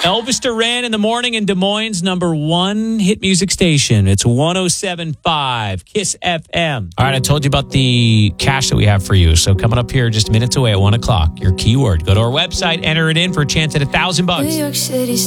Elvis Duran in the morning in Des Moines' number one hit music station. It's 107.5 KISS FM. All right, I told you about the cash that we have for you. So coming up here just minutes away at 1 o'clock, your keyword. Go to our website, enter it in for a chance at $1,000. New York City.